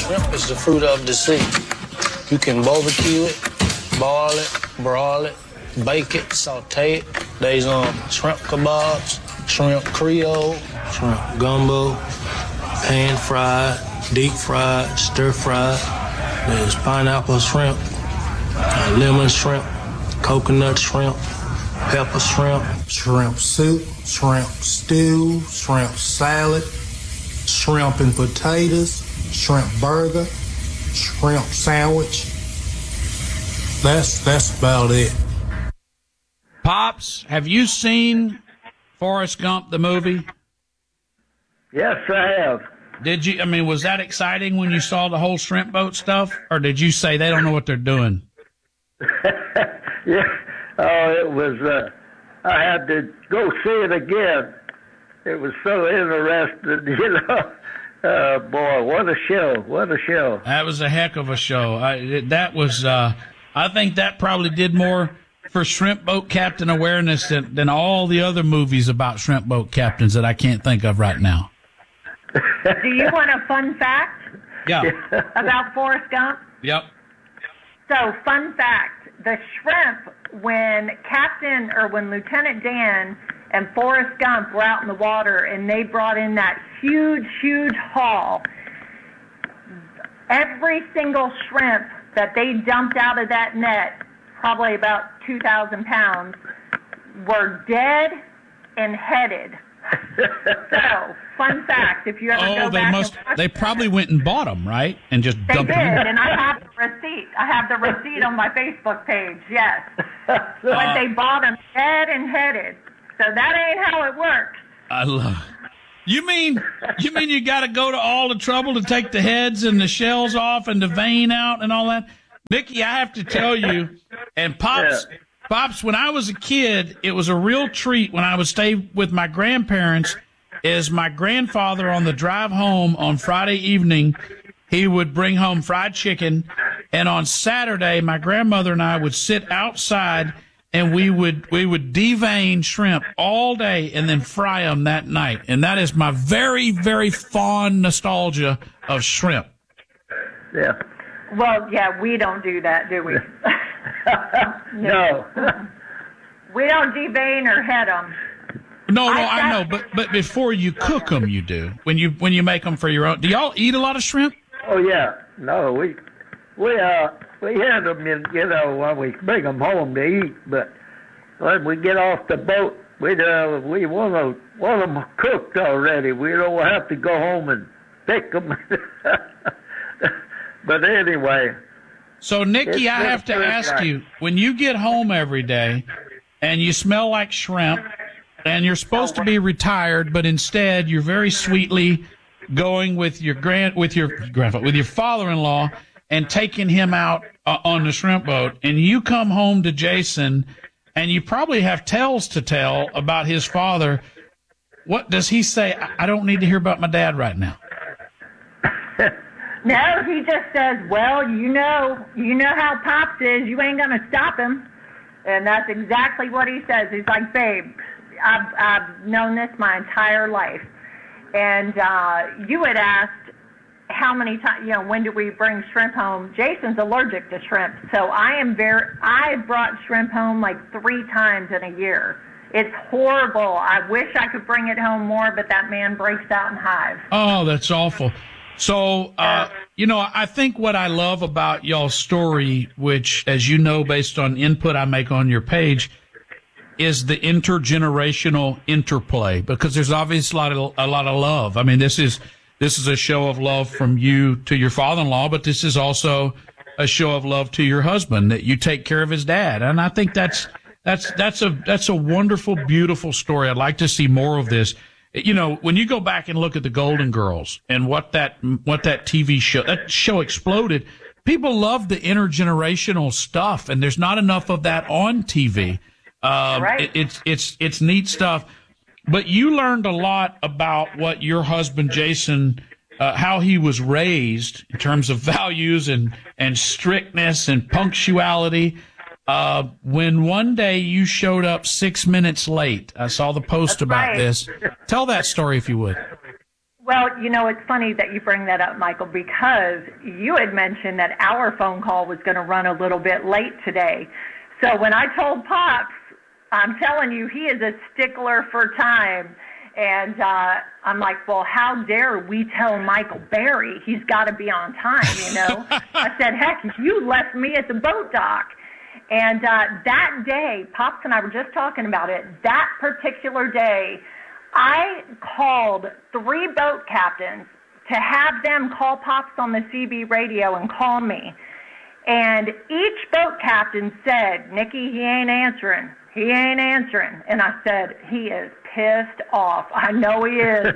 Shrimp is the fruit of the sea. You can barbecue it, boil it, broil it, bake it, saute it. There's shrimp kebabs, shrimp creole, shrimp gumbo, pan fried, deep fried, stir fried. There's pineapple shrimp, lemon shrimp, coconut shrimp, pepper shrimp, shrimp soup, shrimp stew, shrimp salad, shrimp and potatoes, shrimp burger, shrimp sandwich. That's about it. Pops, have you seen Forrest Gump, the movie? Yes, I have. Did you? I mean, was that exciting when you saw the whole shrimp boat stuff, or did you say they don't know what they're doing? Yeah. Oh, it was. I had to go see it again. It was so interesting, you know. Boy, what a show! What a show! That was a heck of a show. I think that probably did more for shrimp boat captain awareness than all the other movies about shrimp boat captains that I can't think of right now. Do you want a fun fact? Yeah. About Forrest Gump? Yep. So, fun fact, the shrimp, when Lieutenant Dan and Forrest Gump were out in the water and they brought in that huge, huge haul, every single shrimp that they dumped out of that net, probably about 2,000 pounds, were dead and headed. So, fun fact, if you ever go back they probably went and bought them, right? And just they dumped did, them. and I have the receipt. I have the receipt on my Facebook page, yes. But they bought them dead and headed. So that ain't how it works. I love. You mean you got to go to all the trouble to take the heads and the shells off and the vein out and all that? Mickey, I have to tell you, and Pops, when I was a kid, it was a real treat when I would stay with my grandparents. Is my grandfather on the drive home on Friday evening, he would bring home fried chicken, and on Saturday, my grandmother and I would sit outside and we would devein shrimp all day and then fry them that night. And that is my very, very fond nostalgia of shrimp. Yeah. Well, yeah, we don't do that, do we? No. We don't devein or head them. No, I know, but before you cook them, you do. When you make them for your own. Do y'all eat a lot of shrimp? Oh yeah, no, we had them in, when we bring them home to eat. But when we get off the boat, we want them cooked already. We don't have to go home and pick them. But anyway. So Nikki, I have to ask you: when you get home every day and you smell like shrimp, and you're supposed to be retired, but instead you're very sweetly going with your father-in-law and taking him out on the shrimp boat, and you come home to Jason, and you probably have tales to tell about his father. What does he say? I don't need to hear about my dad right now. No, he just says, well, you know how Pops is. You ain't going to stop him. And that's exactly what he says. He's like, babe, I've known this my entire life. And you had asked how many times, when do we bring shrimp home? Jason's allergic to shrimp. So I brought shrimp home like 3 times in a year. It's horrible. I wish I could bring it home more, but that man breaks out in hives. Oh, that's awful. So, I think what I love about y'all's story, which, as you know, based on input I make on your page, is the intergenerational interplay, because there's obviously a lot of love. I mean, this is a show of love from you to your father-in-law, but this is also a show of love to your husband, that you take care of his dad. And I think that's a wonderful, beautiful story. I'd like to see more of this. When you go back and look at the Golden Girls and what that TV show, that show exploded, people love the intergenerational stuff, and there's not enough of that on TV. Right. It's neat stuff. But you learned a lot about what your husband, Jason, how he was raised in terms of values and strictness and punctuality. When one day you showed up 6 minutes late, I saw the post about this. Tell that story if you would. Well, it's funny that you bring that up, Michael, because you had mentioned that our phone call was going to run a little bit late today. So when I told Pops, I'm telling you, he is a stickler for time. And I'm like, well, how dare we tell Michael Berry he's got to be on time, I said, heck, you left me at the boat dock. And that day, Pops and I were just talking about it, that particular day, I called 3 boat captains to have them call Pops on the CB radio and call me. And each boat captain said, Nikki, he ain't answering. He ain't answering. And I said, he is pissed off. I know he is.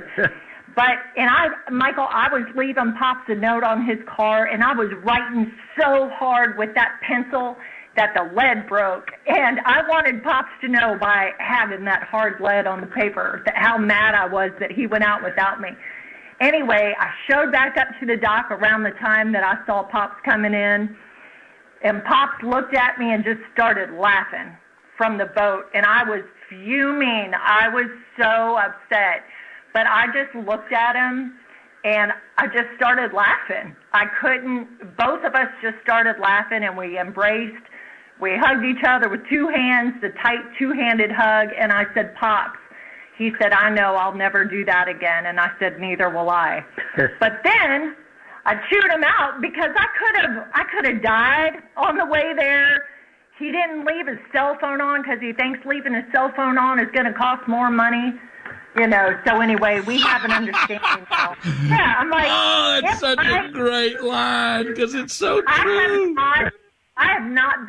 Michael, I was leaving Pops a note on his car, and I was writing so hard with that pencil that the lead broke. And I wanted Pops to know by having that hard lead on the paper how mad I was that he went out without me. Anyway, I showed back up to the dock around the time that I saw Pops coming in, and Pops looked at me and just started laughing from the boat, and I was fuming. I was so upset. But I just looked at him, and I just started laughing. Both of us just started laughing, and we embraced. We hugged each other with 2 hands, the tight 2-handed hug, and I said, Pops. He said, I know, I'll never do that again. And I said, neither will I. But then I chewed him out because I could have died on the way there. He didn't leave his cell phone on because he thinks leaving his cell phone on is going to cost more money. So anyway, we have an understanding now. Yeah, I'm like, oh, that's such a great line because it's so true. I have not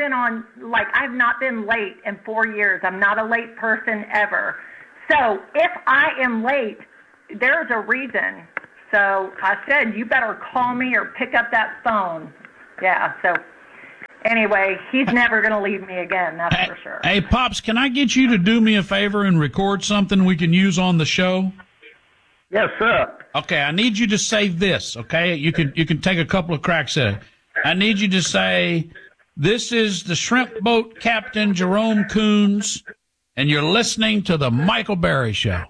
been late in 4 years. I'm not a late person ever. So if I am late, there's a reason. So I said, you better call me or pick up that phone. Yeah, so anyway, he's never going to leave me again, that's for sure. Hey, Pops, can I get you to do me a favor and record something we can use on the show? Yes, sir. Okay, I need you to say this, okay? You can take a couple of cracks at it. I need you to say, this is the shrimp boat captain, Jerome Coons, and you're listening to the Michael Berry Show.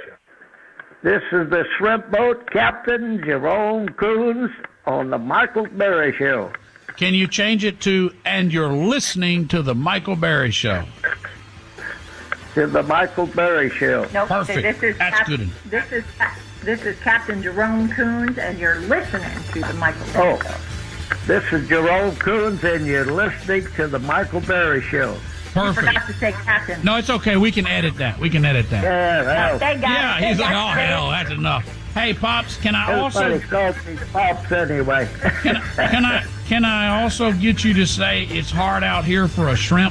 This is the shrimp boat captain, Jerome Coons, on the Michael Berry Show. Can you change it to, and you're listening to the Michael Berry Show? To the Michael Berry Show. Nope. Perfect. That's good. This is Captain Jerome Coons, and you're listening to the Michael Berry Show. This is Jerome Coons, and you're listening to the Michael Berry Show. Perfect. You forgot to say Captain. No, it's okay. We can edit that. Yeah, He's like, oh, hell, that's enough. Hey, Pops, can I Everybody calls me Pops anyway. Can I also get you to say it's hard out here for a shrimp?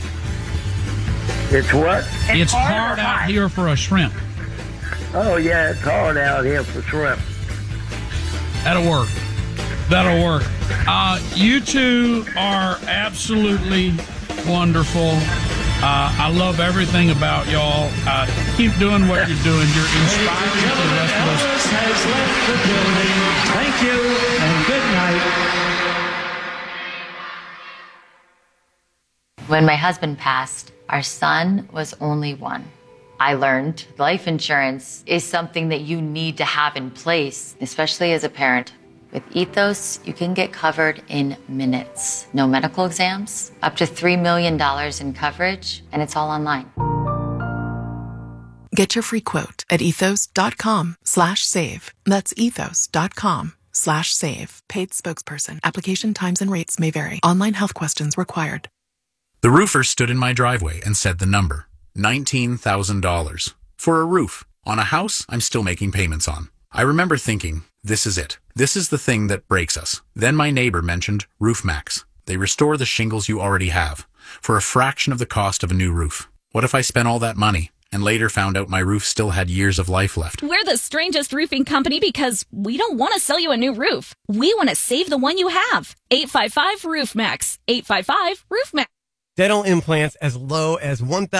It's what? It's hard out here for a shrimp. Oh, yeah, it's hard out here for shrimp. That'll work. You two are absolutely wonderful. I love everything about y'all. Keep doing what you're doing. You're inspiring to the rest of us. Has left the building. Thank you and good night. When my husband passed, our son was only 1. I learned life insurance is something that you need to have in place, especially as a parent. With Ethos, you can get covered in minutes. No medical exams, up to $3 million in coverage, and it's all online. Get your free quote at ethos.com/save. That's ethos.com/save. Paid spokesperson. Application times and rates may vary. Online health questions required. The roofer stood in my driveway and said the number, $19,000. For a roof on a house I'm still making payments on. I remember thinking, this is it. This is the thing that breaks us. Then my neighbor mentioned RoofMax. They restore the shingles you already have for a fraction of the cost of a new roof. What if I spent all that money and later found out my roof still had years of life left? We're the strangest roofing company because we don't want to sell you a new roof. We want to save the one you have. 855-ROOFMAX. 855-ROOFMAX. Dental implants as low as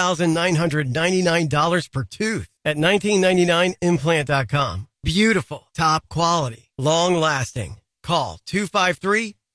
$1,999 per tooth at 1999implant.com. Beautiful, top quality, long lasting. Call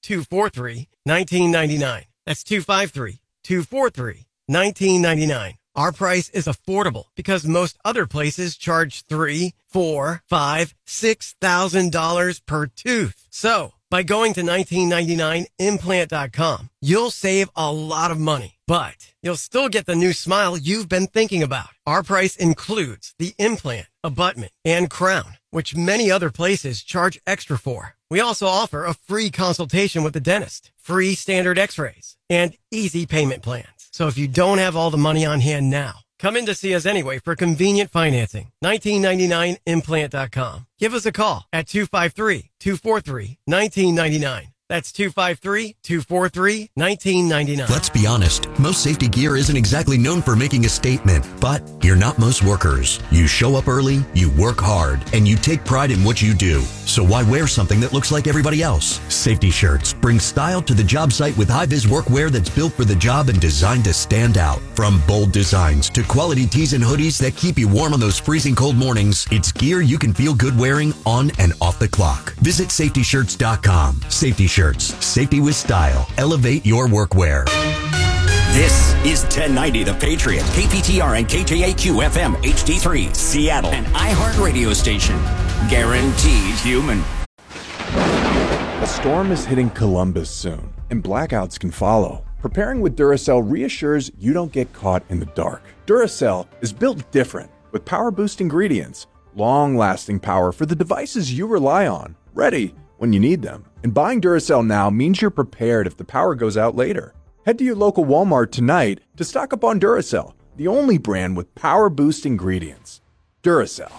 253-243-1999. That's 253-243-1999. Our price is affordable because most other places charge $3, $4, $5, $6,000 per tooth. So, by going to 1999implant.com, you'll save a lot of money, but you'll still get the new smile you've been thinking about. Our price includes the implant, abutment, and crown, which many other places charge extra for. We also offer a free consultation with the dentist, free standard x-rays, and easy payment plans. So if you don't have all the money on hand now, come in to see us anyway for convenient financing. 1999implant.com. Give us a call at 253-243-1999. That's 253-243-1999. Let's be honest, most safety gear isn't exactly known for making a statement, but you're not most workers. You show up early, you work hard, and you take pride in what you do. So why wear something that looks like everybody else? Safety Shirts bring style to the job site with high-vis workwear that's built for the job and designed to stand out. From bold designs to quality tees and hoodies that keep you warm on those freezing cold mornings, it's gear you can feel good wearing on and off the clock. Visit safetyshirts.com. Safety Shirts. Safety with style. Elevate your workwear. This is 1090 The Patriot, KPTR and KJAQ FM HD3, Seattle, an iHeart radio station. Guaranteed human. A storm is hitting Columbus soon, and blackouts can follow. Preparing with Duracell reassures you don't get caught in the dark. Duracell is built different, with power-boost ingredients, long-lasting power for the devices you rely on, ready when you need them. And buying Duracell now means you're prepared if the power goes out later. Head to your local Walmart tonight to stock up on Duracell, the only brand with power-boost ingredients. Duracell.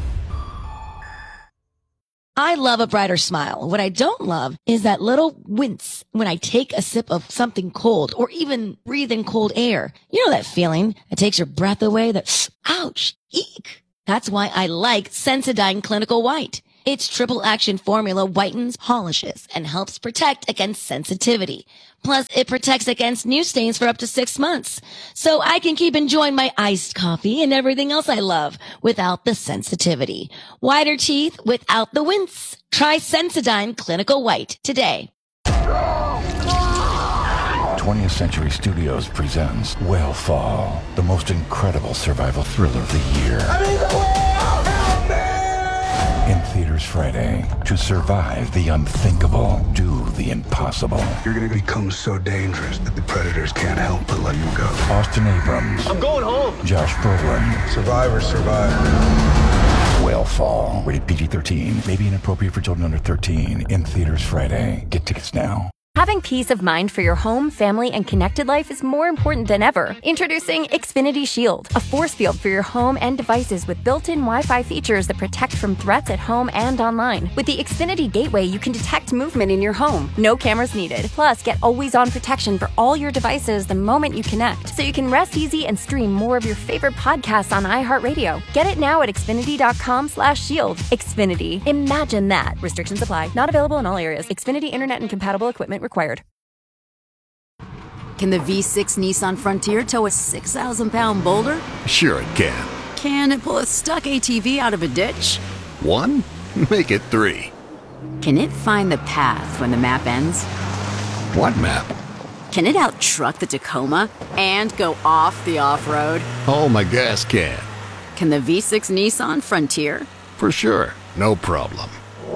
I love a brighter smile. What I don't love is that little wince when I take a sip of something cold or even breathe in cold air. You know that feeling that takes your breath away, that ouch, eek. That's why I like Sensodyne Clinical White. Its triple action formula whitens, polishes, and helps protect against sensitivity. Plus, it protects against new stains for up to 6 months. So I can keep enjoying my iced coffee and everything else I love without the sensitivity. Whiter teeth without the wince. Try Sensodyne Clinical White today. 20th Century Studios presents Whale Fall, the most incredible survival thriller of the year. In theaters Friday. To survive the unthinkable, do the impossible. You're going to become so dangerous that the predators can't help but let you go. Austin Abrams. I'm going home. Josh Brolin. Survivors survive. Whale Fall. Rated PG-13. May be inappropriate for children under 13. In theaters Friday. Get tickets now. Having peace of mind for your home, family, and connected life is more important than ever. Introducing Xfinity Shield, a force field for your home and devices with built-in Wi-Fi features that protect from threats at home and online. With the Xfinity Gateway, you can detect movement in your home. No cameras needed. Plus, get always-on protection for all your devices the moment you connect, so you can rest easy and stream more of your favorite podcasts on iHeartRadio. Get it now at Xfinity.com/shield. Xfinity. Imagine that. Restrictions apply. Not available in all areas. Xfinity Internet and compatible equipment required. Can the V6 Nissan Frontier tow a 6,000-pound boulder? Sure it can. Can it pull a stuck ATV out of a ditch? 1? Make it 3. Can it find the path when the map ends? What map? Can it out-truck the Tacoma and go off the off-road? Oh, my gas can. Can the V6 Nissan Frontier? For sure. No problem.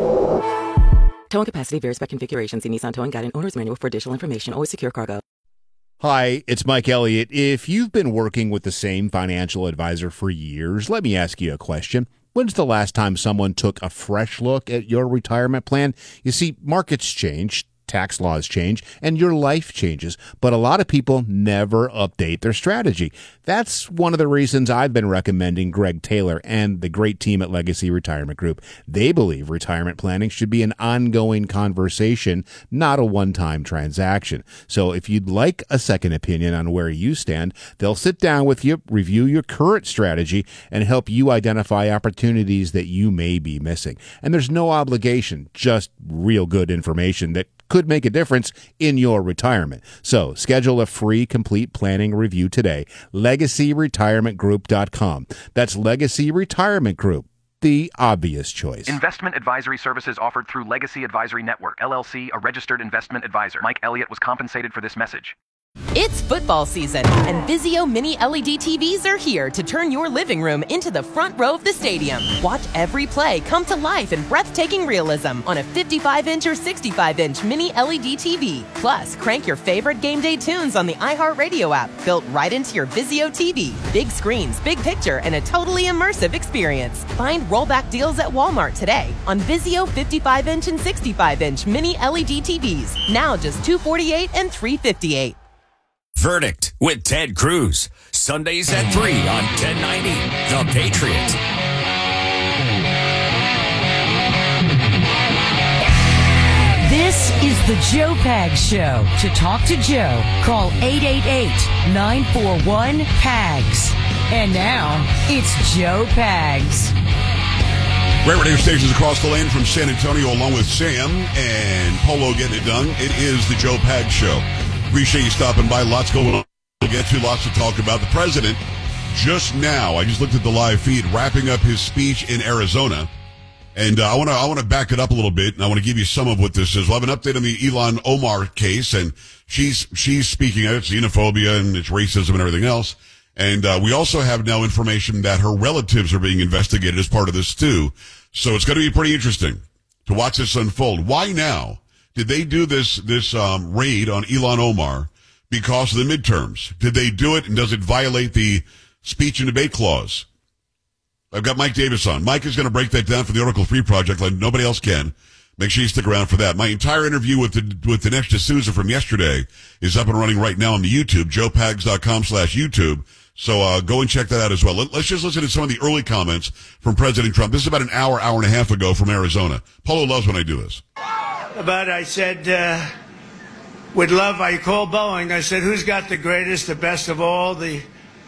Towing capacity varies by configuration. See Nissan Towing Guide and Owner's Manual for additional information. Always secure cargo. Hi, it's Mike Elliott. If you've been working with the same financial advisor for years, let me ask you a question. When's the last time someone took a fresh look at your retirement plan? You see, markets change, tax laws change, and your life changes, but a lot of people never update their strategy. That's one of the reasons I've been recommending Greg Taylor and the great team at Legacy Retirement Group. They believe retirement planning should be an ongoing conversation, not a one-time transaction. So if you'd like a second opinion on where you stand, they'll sit down with you, review your current strategy, and help you identify opportunities that you may be missing. And there's no obligation, just real good information that could make a difference in your retirement. So schedule a free complete planning review today. LegacyRetirementGroup.com. That's Legacy Retirement Group, the obvious choice. Investment advisory services offered through Legacy Advisory Network, LLC, a registered investment advisor. Mike Elliott was compensated for this message. It's football season, and Vizio Mini LED TVs are here to turn your living room into the front row of the stadium. Watch every play come to life in breathtaking realism on a 55-inch or 65-inch Mini LED TV. Plus, crank your favorite game day tunes on the iHeartRadio app, built right into your Vizio TV. Big screens, big picture, and a totally immersive experience. Find rollback deals at Walmart today on Vizio 55-inch and 65-inch Mini LED TVs. Now just $248 and $358. Verdict with Ted Cruz. Sundays at 3 on 1090 The Patriot. This is the Joe Pags Show. To talk to Joe, call 888-941-PAGS. And now, it's Joe Pags. Great radio stations across the land from San Antonio, along with Sam and Polo getting it done. It is the Joe Pags Show. Appreciate you stopping by. Lots going on. We'll get to lots to talk about. The president, just now, I just looked at the live feed, wrapping up his speech in Arizona. And I want to back it up a little bit, and I want to give you some of what this is. We'll have an update on the Ilhan Omar case, and she's speaking of it's xenophobia and it's racism and everything else. And we also have now information that her relatives are being investigated as part of this too. So it's going to be pretty interesting to watch this unfold. Why now? Did they do this raid on Ilhan Omar because of the midterms? Did they do it, and does it violate the speech and debate clause? I've got Mike Davis on. Mike is going to break that down for the Article 3 project like nobody else can. Make sure you stick around for that. My entire interview with Dinesh D'Souza from yesterday is up and running right now on the YouTube, joepags.com/YouTube. So go and check that out as well. Let's just listen to some of the early comments from President Trump. This is about an hour and a half ago from Arizona. Polo loves when I do this. But I said, with love, I called Boeing. I said, who's got the greatest, the best of all the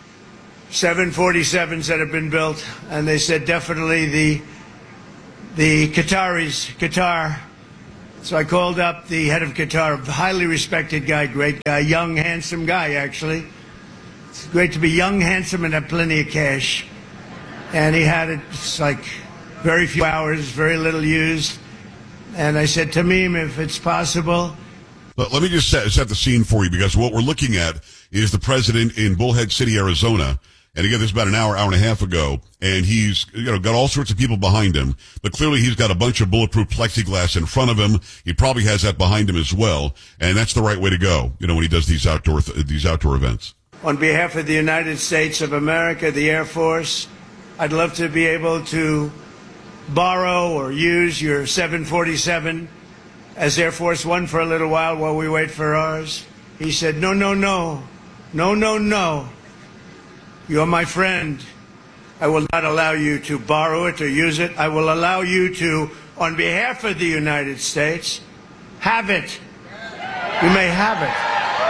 747s that have been built? And they said, definitely the Qataris, Qatar. So I called up the head of Qatar, highly respected guy, great guy, young, handsome guy, actually. It's great to be young, handsome, and have plenty of cash. And he had it, it's like very few hours, very little used. And I said, Tamim, if it's possible. Let me just set the scene for you, because what we're looking at is the president in Bullhead City, Arizona. And again, this is about an hour and a half ago. And he's got all sorts of people behind him. But clearly he's got a bunch of bulletproof plexiglass in front of him. He probably has that behind him as well. And that's the right way to go, when he does these outdoor events. On behalf of the United States of America, the Air Force, I'd love to be able to borrow or use your 747 as Air Force One for a little while we wait for ours. He said, no, no, no, no, no, no. You're my friend. I will not allow you to borrow it or use it. I will allow you to, on behalf of the United States, have it. You may have it.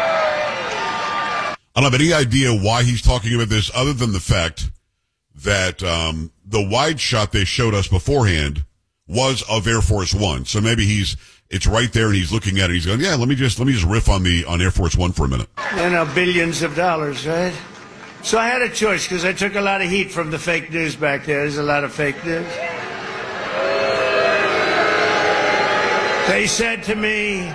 I don't have any idea why he's talking about this other than the fact that the wide shot they showed us beforehand was of Air Force One. So maybe it's right there and he's looking at it. He's going, yeah, let me just riff on Air Force One for a minute. Billions of dollars, right? So I had a choice because I took a lot of heat from the fake news back there. There's a lot of fake news. They said to me,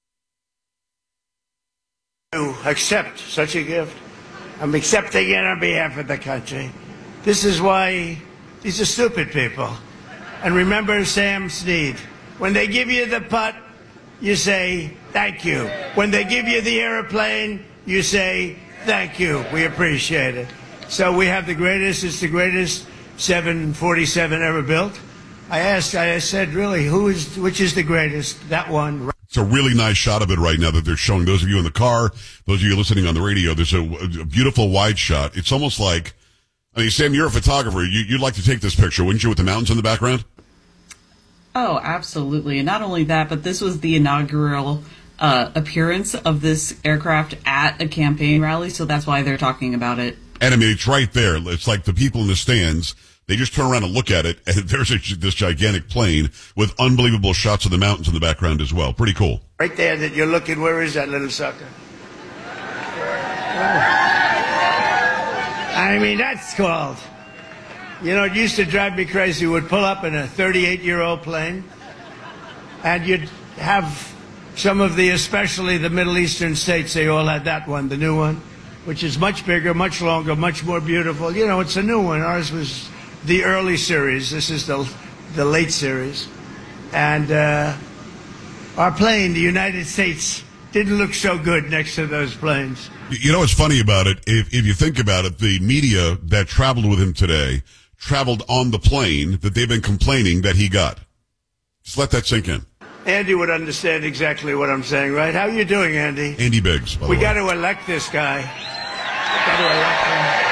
to accept such a gift. I'm accepting it on behalf of the country. This is why these are stupid people. And remember Sam Snead. When they give you the putt, you say, thank you. When they give you the airplane, you say, thank you. We appreciate it. So we have the greatest, it's the greatest 747 ever built. I said, really, which is the greatest? That one. It's a really nice shot of it right now that they're showing. Those of you in the car, those of you listening on the radio, there's a beautiful wide shot. It's almost like, Sam, you're a photographer. You'd like to take this picture, wouldn't you, with the mountains in the background? Oh, absolutely. And not only that, but this was the inaugural appearance of this aircraft at a campaign rally, so that's why they're talking about it. And it's right there. It's like the people in the stands, they just turn around and look at it, and there's this gigantic plane with unbelievable shots of the mountains in the background as well. Pretty cool. Right there that you're looking, where is that little sucker? That's called. It used to drive me crazy. You would pull up in a 38-year-old plane, and you'd have Some of the, especially the Middle Eastern states, they all had that one, the new one, which is much bigger, much longer, much more beautiful. You know, it's a new one. Ours was the early series. This is the late series. And our plane, the United States, didn't look so good next to those planes. You know what's funny about it? If you think about it, the media that traveled with him today traveled on the plane that they've been complaining that he got. Just let that sink in. Andy would understand exactly what I'm saying, right? How are you doing, Andy? Andy Biggs, by the way. We got to elect this guy. Got to elect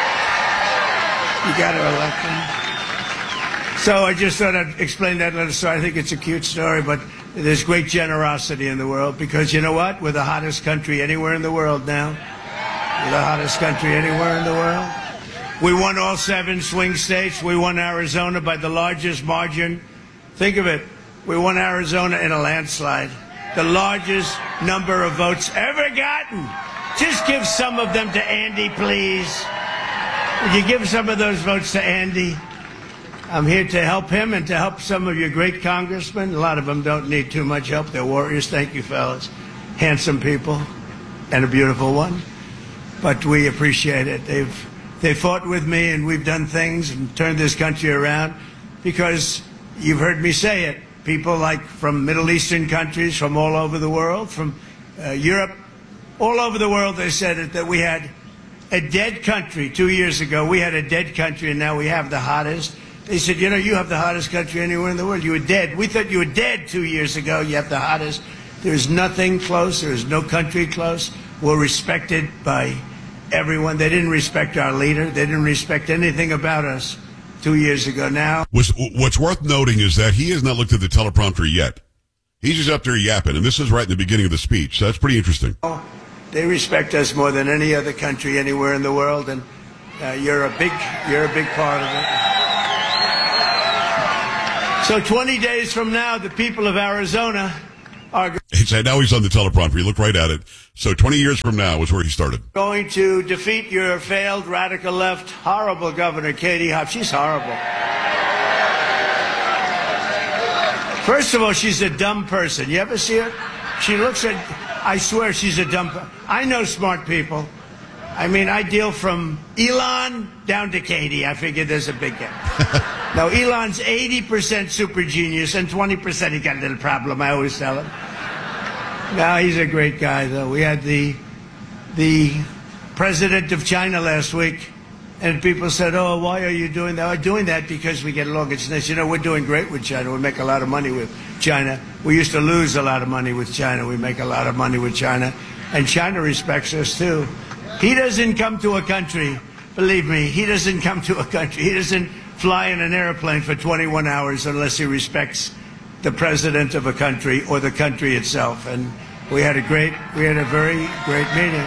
him. You got to elect him. So I just thought I'd explain that little story. I think it's a cute story, but there's great generosity in the world because you know what? We're the hottest country anywhere in the world now. We're the hottest country anywhere in the world. We won all 7 swing states. We won Arizona by the largest margin. Think of it. We won Arizona in a landslide. The largest number of votes ever gotten. Just give some of them to Andy, please. Would you give some of those votes to Andy? I'm here to help him and to help some of your great congressmen. A lot of them don't need too much help. They're warriors. Thank you, fellas. Handsome people and a beautiful one. But we appreciate it. They fought with me, and we've done things and turned this country around because you've heard me say it. People like from Middle Eastern countries, from all over the world, from Europe, all over the world, they said it, that we had a dead country 2 years ago. We had a dead country, and now we have the hottest. They said, you know, you have the hottest country anywhere in the world. You were dead. We thought you were dead 2 years ago. You have the hottest. There's nothing close. There's no country close. We're respected by everyone. They didn't respect our leader. They didn't respect anything about us 2 years ago. Now, what's worth noting is that he has not looked at the teleprompter yet. He's just up there yapping, and this is right in the beginning of the speech. So that's pretty interesting. They respect us more than any other country anywhere in the world, and you're a big part of it. So 20 days from now, the people of Arizona are now he's on the teleprompter. You look right at it. So 20 years from now was where he started. Going to defeat your failed radical left, horrible governor, Katie Hobbs. She's horrible. First of all, she's a dumb person. You ever see her? She looks at, I swear she's a dumb person. I know smart people. I mean, I deal from Elon down to Katie. I figured there's a big gap. No, Elon's 80% super genius and 20% he got a little problem, I always tell him. No, he's a great guy, though. We had the president of China last week, and people said, oh, why are you doing that? I'm doing that because we get along. It's nice. You know, we're doing great with China. We make a lot of money with China. We used to lose a lot of money with China. We make a lot of money with China. And China respects us, too. He doesn't come to a country, believe me, he doesn't come to a country. He doesn't fly in an airplane for 21 hours unless he respects the president of a country or the country itself. And we had a very great meeting.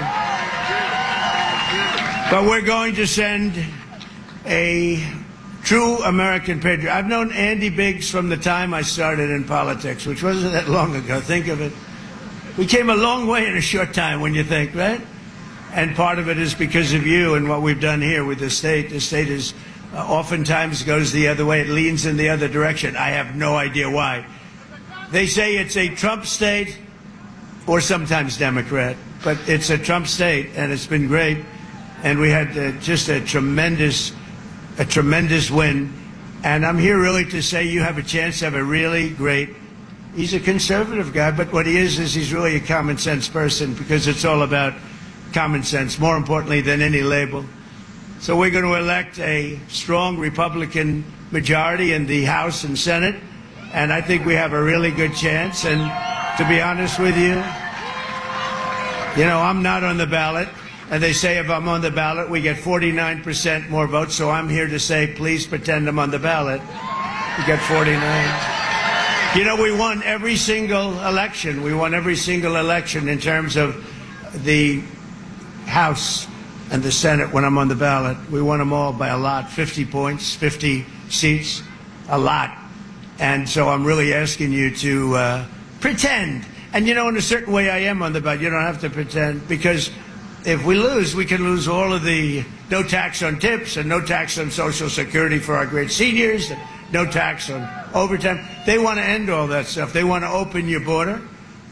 But we're going to send a true American patriot. I've known Andy Biggs from the time I started in politics, which wasn't that long ago. Think of it. We came a long way in a short time when you think, right? And part of it is because of you and what we've done here with the state. The state is oftentimes goes the other way. It leans in the other direction. I have no idea why. They say it's a Trump state or sometimes Democrat, but it's a Trump state, and it's been great. And we had just a tremendous win. And I'm here really to say you have a chance to have a really great. He's a conservative guy, but what he is he's really a common sense person because it's all about common sense, more importantly than any label. So we're going to elect a strong Republican majority in the House and Senate, and I think we have a really good chance. And to be honest with you, you know, I'm not on the ballot, and they say if I'm on the ballot, we get 49% more votes, so I'm here to say, please pretend I'm on the ballot. We get 49. You know, we won every single election. We won every single election in terms of the House and the Senate when I'm on the ballot. We won them all by a lot, 50 points, 50 seats, a lot. And so I'm really asking you to pretend. And, you know, in a certain way I am on the ballot. You don't have to pretend, because if we lose, we can lose all of the no tax on tips and no tax on Social Security for our great seniors, and no tax on overtime. They want to end all that stuff. They want to open your border.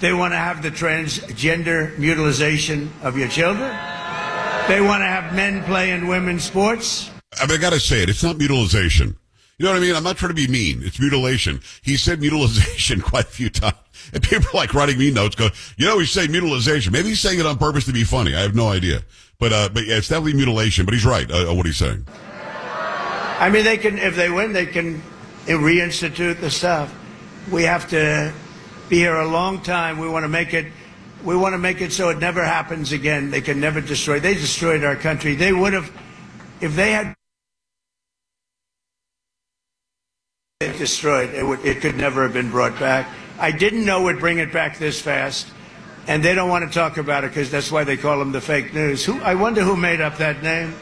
They want to have the transgender mutilization of your children. They want to have men play in women's sports. I mean, I got to say it. It's not mutilization. You know what I mean? I'm not trying to be mean. It's mutilation. He said mutilization quite a few times. And people are like writing me notes going, he's saying mutilization. Maybe he's saying it on purpose to be funny. I have no idea. But yeah, it's definitely mutilation. But he's right, what he's saying. I mean, they can, if they win, they can reinstitute the stuff. We have to be here a long time. We want to make it so it never happens again. They can never destroy. They destroyed our country. They would have, if they had destroyed, it could never have been brought back. I didn't know we'd bring it back this fast, and they don't want to talk about it because that's why they call them the fake news. I wonder who made up that name.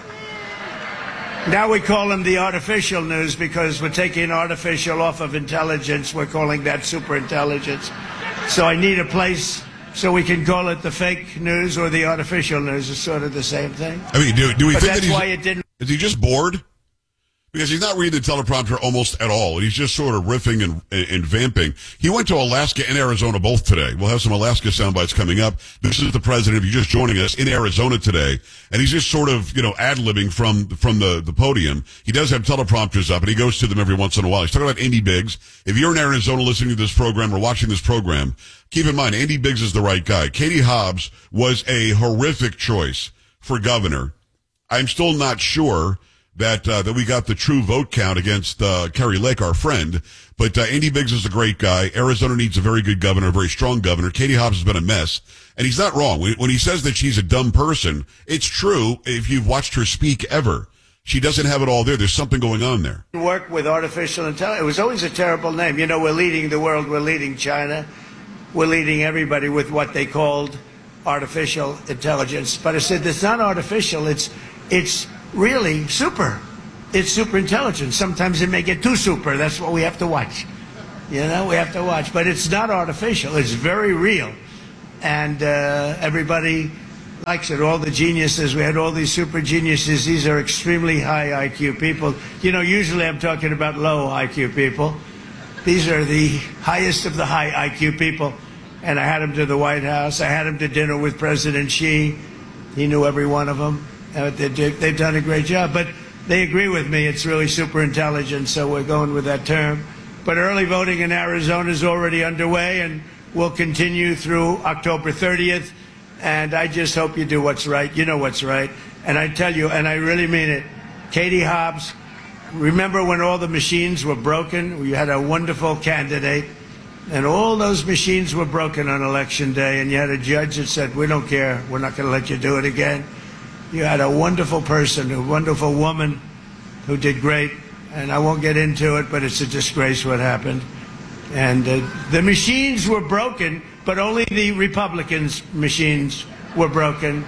Now we call them the artificial news because we're taking artificial off of intelligence. We're calling that super intelligence. So I need a place so we can call it the fake news or the artificial news. It's sort of the same thing. I mean, do we but think that's that why it didn't. Is he just bored? Because he's not reading the teleprompter almost at all. He's just sort of riffing and vamping. He went to Alaska and Arizona both today. We'll have some Alaska sound bites coming up. This is the president, if you're just joining us, in Arizona today. And he's just sort of, ad-libbing from the podium. He does have teleprompters up, and he goes to them every once in a while. He's talking about Andy Biggs. If you're in Arizona listening to this program or watching this program, keep in mind, Andy Biggs is the right guy. Katie Hobbs was a horrific choice for governor. I'm still not sure that we got the true vote count against Kari Lake, our friend. But Andy Biggs is a great guy. Arizona needs a very good governor, a very strong governor. Katie Hobbs has been a mess. And he's not wrong. When he says that she's a dumb person, it's true if you've watched her speak ever. She doesn't have it all there. There's something going on there. Work with artificial intelligence. It was always a terrible name. We're leading the world. We're leading China. We're leading everybody with what they called artificial intelligence. But I said, it's not artificial. It's really super. It's super intelligence. Sometimes it may get too super. That's what we have to watch. We have to watch. But it's not artificial. It's very real. And everybody likes it. All the geniuses. We had all these super geniuses. These are extremely high IQ people. Usually I'm talking about low IQ people. These are the highest of the high IQ people. And I had them to the White House. I had them to dinner with President Xi. He knew every one of them. They've done a great job, but they agree with me. It's really super intelligent, so we're going with that term. But early voting in Arizona is already underway and will continue through October 30th. And I just hope you do what's right. You know what's right. And I tell you, and I really mean it, Katie Hobbs, remember when all the machines were broken? You had a wonderful candidate, and all those machines were broken on Election Day, and you had a judge that said, we don't care. We're not going to let you do it again. You had a wonderful person, a wonderful woman who did great, and I won't get into it, but it's a disgrace what happened. And the machines were broken, but only the Republicans' machines were broken.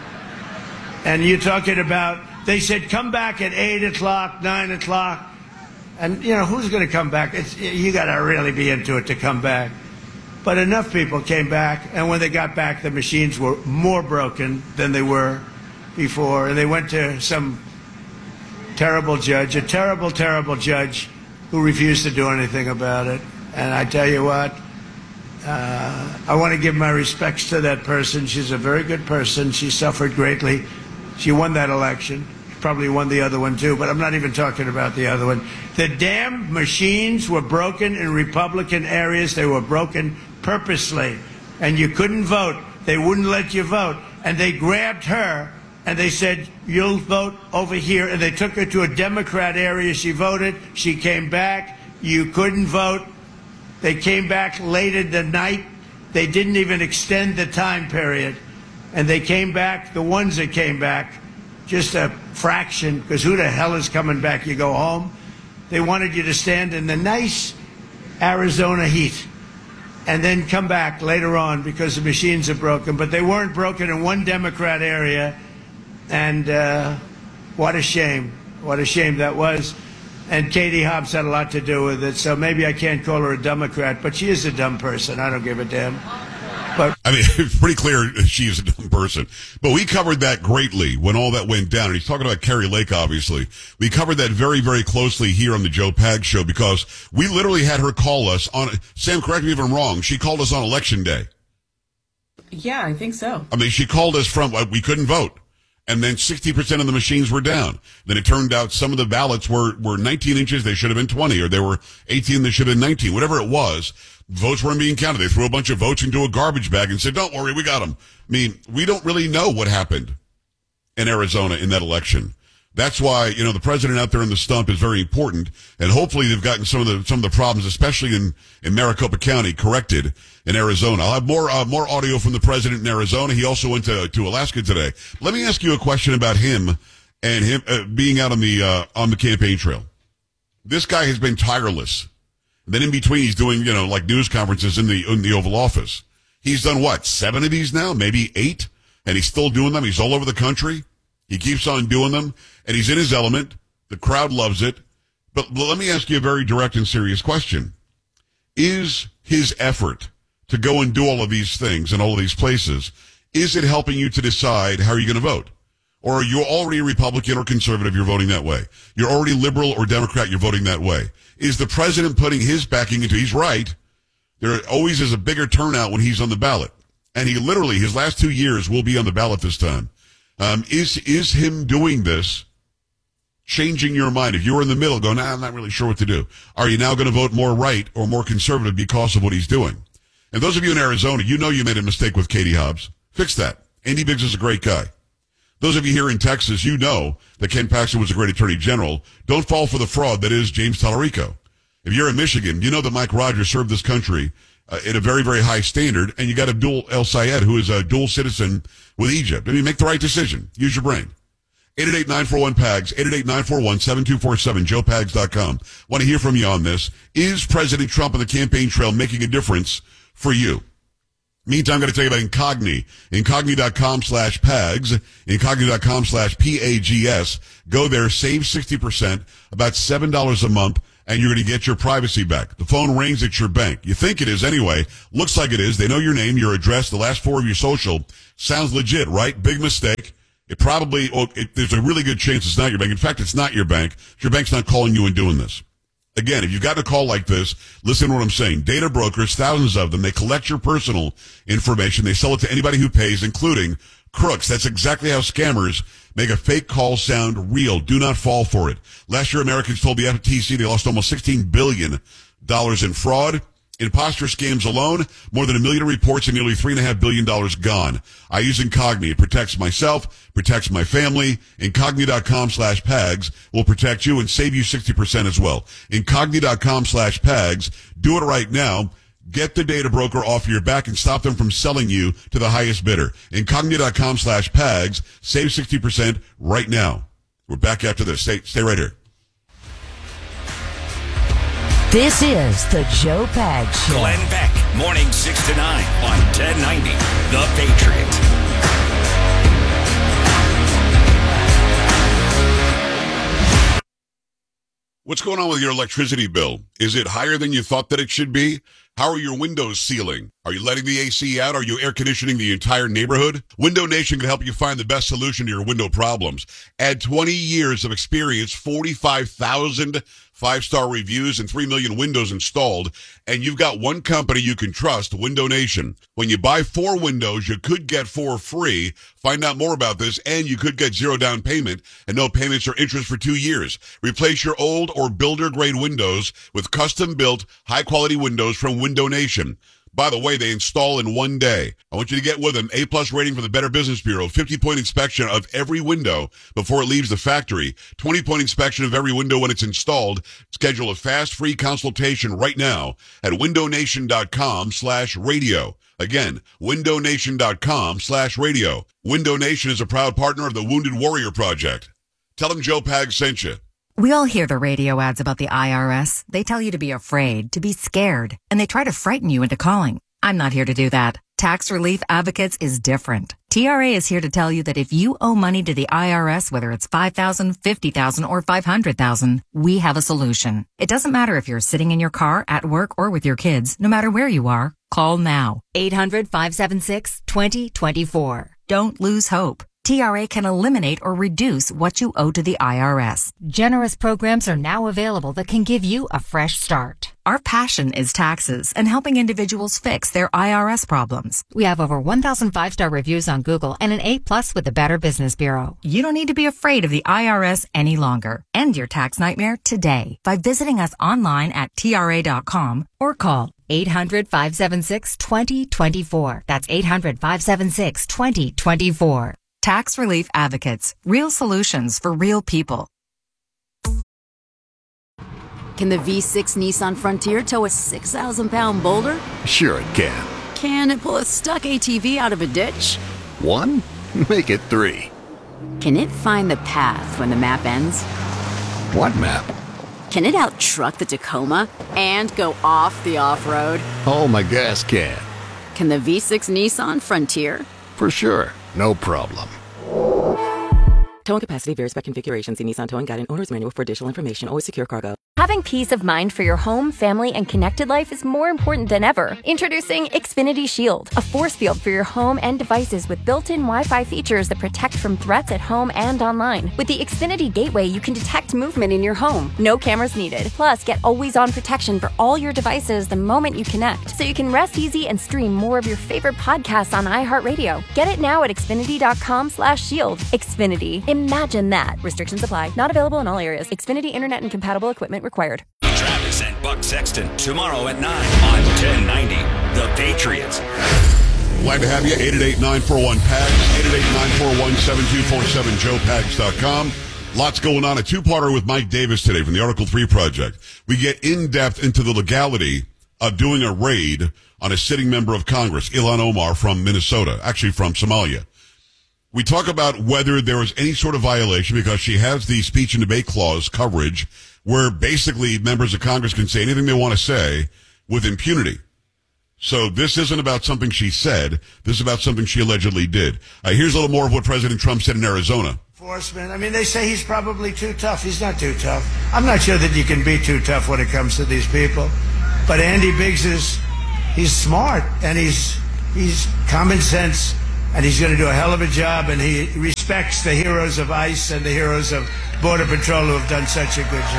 And you're talking about, they said, come back at 8 o'clock, 9 o'clock. And, who's going to come back? You got to really be into it to come back. But enough people came back, and when they got back, the machines were more broken than they were before, and they went to some terrible judge, a terrible, terrible judge who refused to do anything about it. And I tell you what, I want to give my respects to that person. She's a very good person. She suffered greatly. She won that election. She probably won the other one too, but I'm not even talking about the other one. The damn machines were broken in Republican areas. They were broken purposely, and you couldn't vote. They wouldn't let you vote, and they grabbed her and they said, you'll vote over here. And they took her to a Democrat area. She voted. She came back. You couldn't vote. They came back late in the night. They didn't even extend the time period. And they came back, the ones that came back, just a fraction, because who the hell is coming back? You go home. They wanted you to stand in the nice Arizona heat and then come back later on because the machines are broken. But they weren't broken in one Democrat area. And what a shame. What a shame that was. And Katie Hobbs had a lot to do with it. So maybe I can't call her a Democrat, but she is a dumb person. I don't give a damn. But I mean, it's pretty clear she is a dumb person. But we covered that greatly when all that went down. And he's talking about Kari Lake, obviously. We covered that very, very closely here on the Joe Pag Show because we literally had her call us on, Sam, correct me if I'm wrong, she called us on Election Day. Yeah, I think so. I mean, she called us from, we couldn't vote. And then 60% of the machines were down. Then it turned out some of the ballots were 19 inches, they should have been 20, or they were 18, they should have been 19. Whatever it was, votes weren't being counted. They threw a bunch of votes into a garbage bag and said, don't worry, we got them. I mean, we don't really know what happened in Arizona in that election. That's why, the president out there in the stump is very important, and hopefully they've gotten some of the problems, especially in Maricopa County, corrected in Arizona. I'll have more audio from the president in Arizona. He also went to Alaska today. Let me ask you a question about him and him being out on the campaign trail. This guy has been tireless. And then in between, he's doing like news conferences in the Oval Office. He's done what, 7 of these now, maybe 8, and he's still doing them. He's all over the country. He keeps on doing them, and he's in his element. The crowd loves it. But let me ask you a very direct and serious question. Is his effort to go and do all of these things in all of these places, is it helping you to decide how you're going to vote? Or are you already Republican or conservative, you're voting that way? You're already liberal or Democrat, you're voting that way? Is the president putting his backing into, he's right, there always is a bigger turnout when he's on the ballot. And he literally, his last 2 years will be on the ballot this time. Is him doing this changing your mind? If you were in the middle going, I'm not really sure what to do, are you now going to vote more right or more conservative because of what he's doing? And those of you in Arizona, you made a mistake with Katie Hobbs. Fix that. Andy Biggs is a great guy. Those of you here in Texas, you know that Ken Paxton was a great attorney general. Don't fall for the fraud that is James Tallarico. If you're in Michigan, you know that Mike Rogers served this country at a very, very high standard, and you got Abdul El Sayed, who is a dual citizen with Egypt. I mean, make the right decision. Use your brain. 888-941-PAGS, 888-941-7247, joepags.com. Want to hear from you on this. Is President Trump on the campaign trail making a difference for you? Meantime, I'm going to tell you about Incogni. Incogni.com/PAGS, Incogni.com/PAGS. Go there, save 60%, about $7 a month, and you're going to get your privacy back. The phone rings at your bank. You think it is anyway. Looks like it is. They know your name, your address, the last 4 of your social. Sounds legit, right? Big mistake. It probably, there's a really good chance it's not your bank. In fact, it's not your bank. Your bank's not calling you and doing this. Again, if you've got a call like this, listen to what I'm saying. Data brokers, thousands of them, they collect your personal information. They sell it to anybody who pays, including crooks. That's exactly how scammers make a fake call sound real. Do not fall for it. Last year, Americans told the FTC they lost almost $16 billion in fraud. Imposter scams alone, more than 1 million reports and nearly $3.5 billion gone. I use Incogni. It protects myself, protects my family. Incogni.com/PAGS will protect you and save you 60% as well. Incogni.com/PAGS. Do it right now. Get the data broker off your back and stop them from selling you to the highest bidder. Incogni.com/PAGS. Save 60% right now. We're back after this. Stay right here. This is the Joe Pags Show. Glenn Beck, morning 6 to 9 on 1090 The Patriot. What's going on with your electricity bill? Is it higher than you thought that it should be? How are your windows sealing? Are you letting the AC out? Are you air conditioning the entire neighborhood? Window Nation can help you find the best solution to your window problems. Add 20 years of experience, 45,000 5-star reviews, and 3 million windows installed, and you've got one company you can trust, Window Nation. When you buy 4 windows, you could get 4 free. Find out more about this, and you could get 0 down payment and no payments or interest for 2 years. Replace your old or builder-grade windows with custom-built, high-quality windows from Window Nation. By the way, they install in 1 day. I want you to get with them. A+ rating from the Better Business Bureau. 50-point inspection of every window before it leaves the factory. 20-point inspection of every window when it's installed. Schedule a fast, free consultation right now at windownation.com/radio. Again, windownation.com/radio. Window Nation is a proud partner of the Wounded Warrior Project. Tell them Joe Pags sent you. We all hear the radio ads about the IRS. They tell you to be afraid, to be scared, and they try to frighten you into calling. I'm not here to do that. Tax Relief Advocates is different. TRA is here to tell you that if you owe money to the IRS, whether it's $5,000, $50,000, or $500,000, we have a solution. It doesn't matter if you're sitting in your car, at work, or with your kids. No matter where you are, call now. 800-576-2024. Don't lose hope. TRA can eliminate or reduce what you owe to the IRS. Generous programs are now available that can give you a fresh start. Our passion is taxes and helping individuals fix their IRS problems. We have over 1,000 5-star reviews on Google and an A+ with the Better Business Bureau. You don't need to be afraid of the IRS any longer. End your tax nightmare today by visiting us online at TRA.com or call 800-576-2024. That's 800-576-2024. Tax Relief Advocates. Real solutions for real people. Can the V6 Nissan Frontier tow a 6,000-pound boulder? Sure it can. Can it pull a stuck ATV out of a ditch? 1? Make it 3. Can it find the path when the map ends? What map? Can it out-truck the Tacoma and go off the off-road? Oh, my gas can. Can the V6 Nissan Frontier? For sure. No problem. Towing capacity varies by configuration. See Nissan Towing Guide and Owner's Manual for additional information. Always secure cargo. Having peace of mind for your home, family, and connected life is more important than ever. Introducing Xfinity Shield, a force field for your home and devices with built-in Wi-Fi features that protect from threats at home and online. With the Xfinity Gateway, you can detect movement in your home. No cameras needed. Plus, get always-on protection for all your devices the moment you connect, so you can rest easy and stream more of your favorite podcasts on iHeartRadio. Get it now at Xfinity.com/shield. Xfinity. Imagine that. Restrictions apply. Not available in all areas. Xfinity Internet and compatible equipment required. Travis and Buck Sexton tomorrow at 9 on 1090 The Patriots. Glad to have you. 888-941-PAGS, 888-941-7247, joepags.com. Lots going on. A two-parter with Mike Davis today from the Article 3 Project. We get in-depth into the legality of doing a raid on a sitting member of Congress, Ilhan Omar from Minnesota, actually from Somalia. We talk about whether there was any sort of violation because she has the speech and debate clause coverage where basically members of Congress can say anything they want to say with impunity. So this isn't about something she said. This is about something she allegedly did. Here's a little more of what President Trump said in Arizona. Enforcement. I mean, they say he's probably too tough. He's not too tough. I'm not sure that you can be too tough when it comes to these people. But Andy Biggs he's smart and he's common sense. And he's going to do a hell of a job, and he respects the heroes of ICE and the heroes of Border Patrol who have done such a good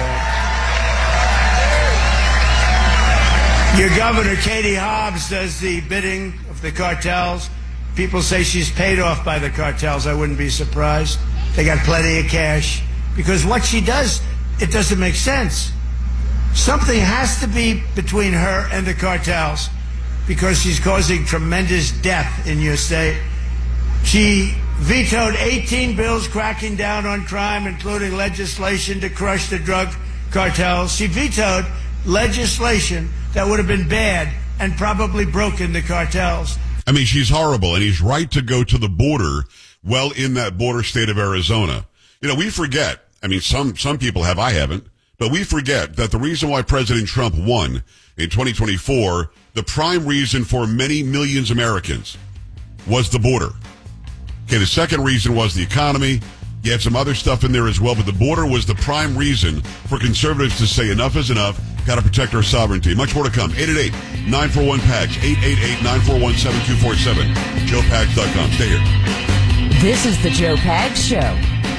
job. Your governor, Katie Hobbs, does the bidding of the cartels. People say she's paid off by the cartels. I wouldn't be surprised. They got plenty of cash. Because what she does, it doesn't make sense. Something has to be between her and the cartels because she's causing tremendous death in your state. She vetoed 18 bills cracking down on crime, including legislation to crush the drug cartels. She vetoed legislation that would have been bad and probably broken the cartels. I mean, she's horrible, and he's right to go to the border, well in that border state of Arizona. You know, we forget, I mean, some people have, I haven't, but we forget that the reason why President Trump won in 2024, the prime reason for many millions of Americans was the border. Okay, the second reason was the economy. You had some other stuff in there as well, but the border was the prime reason for conservatives to say enough is enough, got to protect our sovereignty. Much more to come. 888-941-PAGS, 888-941-7247, joepags.com. Stay here. This is the Joe Pags Show.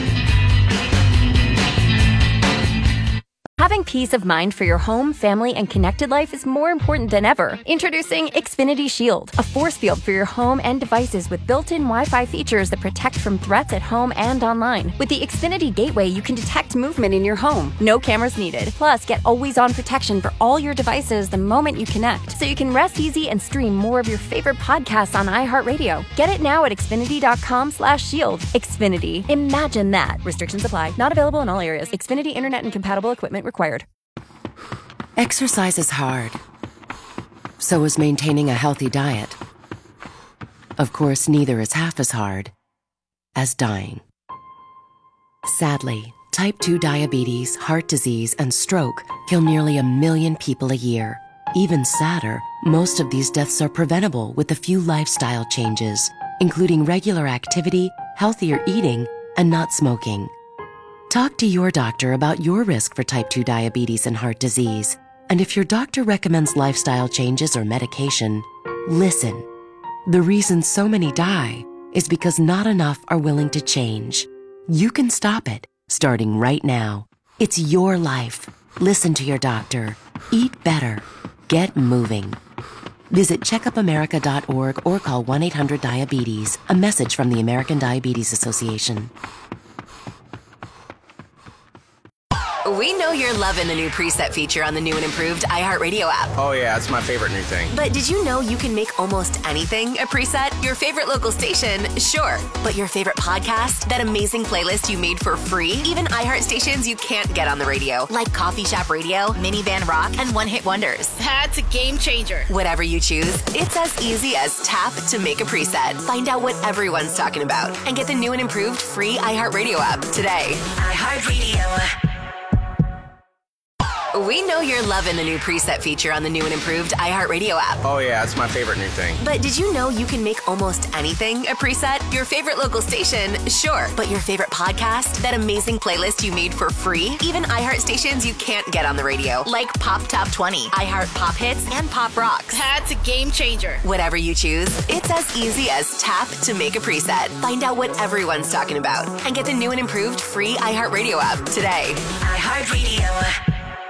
Having peace of mind for your home, family, and connected life is more important than ever. Introducing Xfinity Shield, a force field for your home and devices with built-in Wi-Fi features that protect from threats at home and online. With the Xfinity Gateway, you can detect movement in your home. No cameras needed. Plus, get always-on protection for all your devices the moment you connect, so you can rest easy and stream more of your favorite podcasts on iHeartRadio. Get it now at Xfinity.com/shield. Xfinity. Imagine that. Restrictions apply. Not available in all areas. Xfinity Internet and compatible equipment required. Exercise is hard. So is maintaining a healthy diet. Of course, neither is half as hard as dying. Sadly, type 2 diabetes, heart disease, and stroke kill nearly 1 million people a year. Even sadder, most of these deaths are preventable with a few lifestyle changes, including regular activity, healthier eating, and not smoking. Talk to your doctor about your risk for type 2 diabetes and heart disease. And if your doctor recommends lifestyle changes or medication, listen. The reason so many die is because not enough are willing to change. You can stop it, starting right now. It's your life. Listen to your doctor. Eat better. Get moving. Visit checkupamerica.org or call 1-800-DIABETES. A message from the American Diabetes Association. We know you're loving the new preset feature on the new and improved iHeartRadio app. Oh yeah, it's my favorite new thing. But did you know you can make almost anything a preset? Your favorite local station, sure. But your favorite podcast? That amazing playlist you made for free? Even iHeart stations you can't get on the radio, like Coffee Shop Radio, Minivan Rock, and One Hit Wonders. That's a game changer. Whatever you choose, it's as easy as tap to make a preset. Find out what everyone's talking about and get the new and improved free iHeartRadio app today. iHeartRadio. We know you're loving the new preset feature on the new and improved iHeartRadio app. Oh yeah, it's my favorite new thing. But did you know you can make almost anything a preset? Your favorite local station, sure. But your favorite podcast? That amazing playlist you made for free? Even iHeart stations you can't get on the radio, like Pop Top 20, iHeart Pop Hits, and Pop Rocks. That's a game changer. Whatever you choose, it's as easy as tap to make a preset. Find out what everyone's talking about and get the new and improved free iHeartRadio app today. iHeartRadio.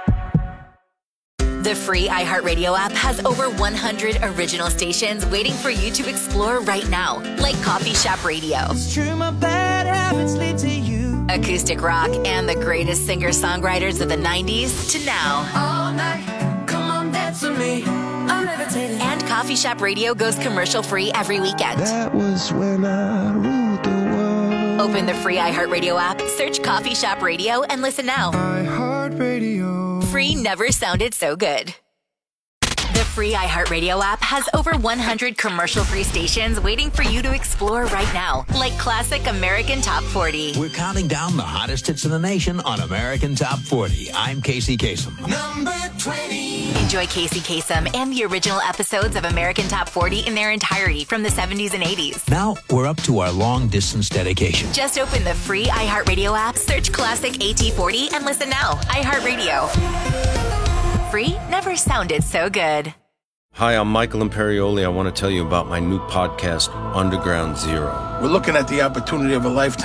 The free iHeartRadio app has over 100 original stations waiting for you to explore right now, like Coffee Shop Radio. It's true, my bad habits lead to you. Acoustic rock and the greatest singer-songwriters of the 90s to now. All night, come on, dance with me. I'm levitating. And Coffee Shop Radio goes commercial-free every weekend. That was when I ruled the world. Open the free iHeartRadio app, search Coffee Shop Radio, and listen now. iHeartRadio. Free never sounded so good. The free iHeartRadio app has over 100 commercial-free stations waiting for you to explore right now, like classic American Top 40. We're counting down the hottest hits in the nation on American Top 40. I'm Casey Kasem. Number 20. Enjoy Casey Kasem and the original episodes of American Top 40 in their entirety from the 70s and 80s. Now we're up to our long-distance dedication. Just open the free iHeartRadio app, search classic AT40, and listen now. iHeartRadio. Free never sounded so good. Hi, I'm Michael Imperioli. I want to tell you about my new podcast, Underground Zero. We're looking at the opportunity of a lifetime.